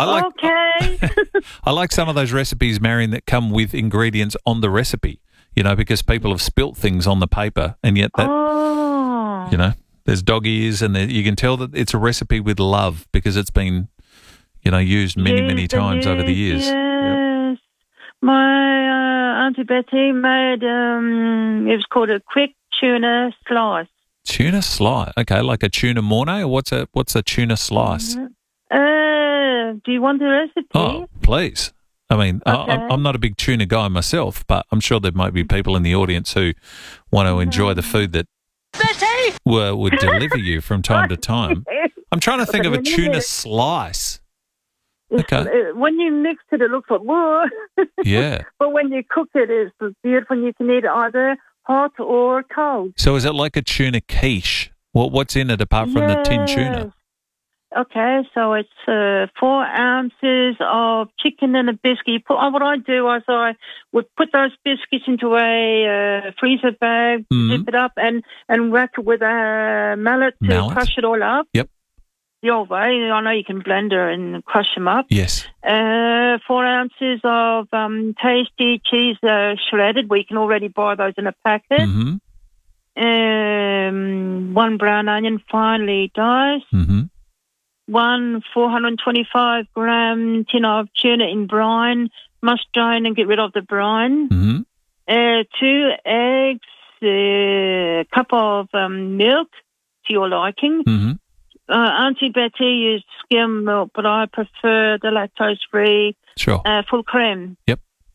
I like. Okay. I like some of those recipes, Marion, that come with ingredients on the recipe. You know, because people have spilt things on the paper, and yet that, you know, there's dog ears, and you can tell that it's a recipe with love because it's been, you know, used many times over the years. Yes. Yep. My Auntie Betty made, it was called a quick tuna slice. Tuna slice, okay, like a tuna mornay, or what's a tuna slice? Do you want the recipe? Oh, please. I mean, okay. I'm not a big tuna guy myself, but I'm sure there might be people in the audience who want to enjoy the food that Betty would deliver you from time to time. I'm trying to think of a tuna slice. Okay. When you mix it, it looks like whoa. Yeah. But when you cook it, it's beautiful. You can eat it either hot or cold. So is it like a tuna quiche? What's in it apart from the tin tuna? Okay, so it's 4 ounces of chicken and a biscuit. What I do is I would put those biscuits into a freezer bag, zip it up, and whack it with a mallet to crush it all up. Yep. The old way. I know you can blender and crush them up. Yes. 4 ounces of tasty cheese shredded. We can already buy those in a packet. Mm-hmm. 1 brown onion finely diced. Mm-hmm. 1 425-gram tin of tuna in brine. Must drain and get rid of the brine. Mm-hmm. 2 eggs, a cup of milk to your liking. Mm-hmm. Auntie Betty used skim milk, but I prefer the lactose-free full cream. Yep.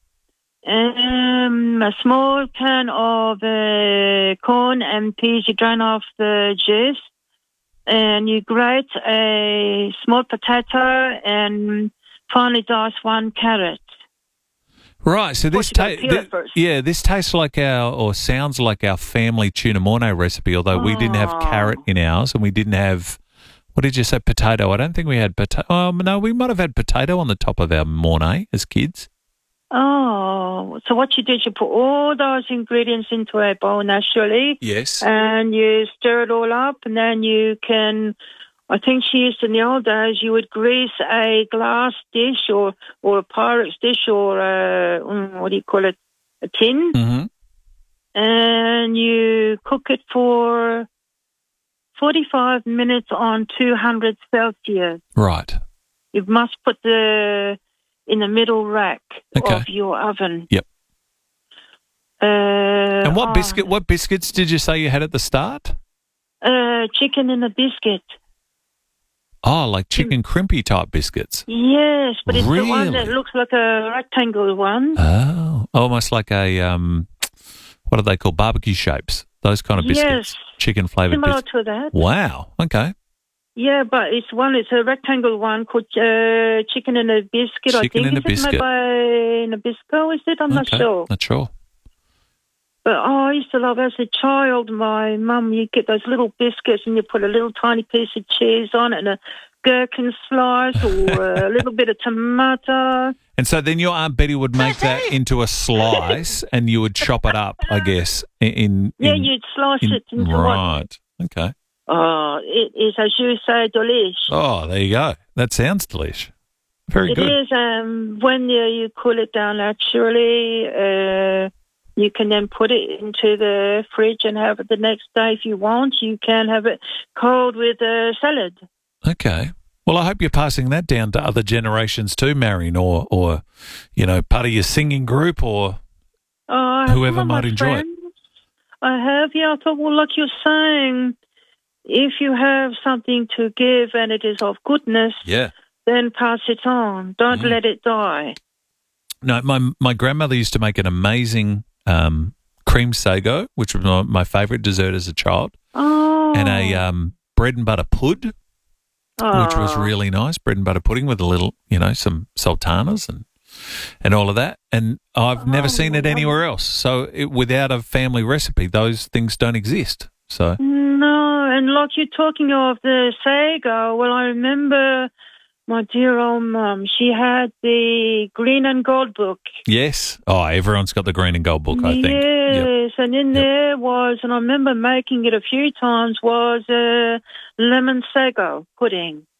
A small can of corn and peas. You drain off the juice. And you grate a small potato and finely dice 1 carrot. Right, so this tastes like sounds like our family tuna mornay recipe, although we didn't have carrot in ours and we didn't have, what did you say, potato? I don't think we had potato. No, we might have had potato on the top of our mornay as kids. Oh, so what you do is you put all those ingredients into a bowl naturally. Yes. And you stir it all up, and then you can, I think she used in the old days, you would grease a glass dish or a Pyrex dish or what do you call it, a tin. Mm-hmm. And you cook it for 45 minutes on 200 Celsius. Right. You must put in the middle rack of your oven. Yep. And what biscuits did you say you had at the start? Chicken and a biscuit. Oh, like chicken crimpy type biscuits. Yes, but it's the one that looks like a rectangle one. Oh, almost like a what are they called? Barbecue shapes. Those kind of biscuits. Yes. Chicken flavored biscuits. Similar to that. Wow. Okay. Yeah, but it's a rectangle one called chicken and a biscuit. Chicken and a biscuit. Made by Nabisco, is it? I'm not sure. Not sure. But I used to love, as a child, my mum, you get those little biscuits and you put a little tiny piece of cheese on it and a gherkin slice or a little bit of tomato. And so then your Aunt Betty would make that into a slice and you would chop it up, I guess. You'd slice it into right. Okay. Oh, it is, as you say, delish. Oh, there you go. That sounds delish. Very good. It is. When you cool it down naturally, you can then put it into the fridge and have it the next day if you want. You can have it cold with a salad. Okay. Well, I hope you're passing that down to other generations too, Marion, or part of your singing group or whoever might enjoy it. I have, yeah. I thought, well, like you're saying, if you have something to give and it is of goodness, then pass it on. Don't let it die. No, my grandmother used to make an amazing cream sago, which was my favourite dessert as a child, and a bread and butter pud, which was really nice, bread and butter pudding with a little, some sultanas and all of that. And I've never seen it anywhere else. So without a family recipe, those things don't exist. So no, and like you're talking of the sago, well, I remember my dear old mum, she had the green and gold book. Yes. Oh, everyone's got the green and gold book, I think. Yes, and in there was, and I remember making it a few times, was lemon sago pudding.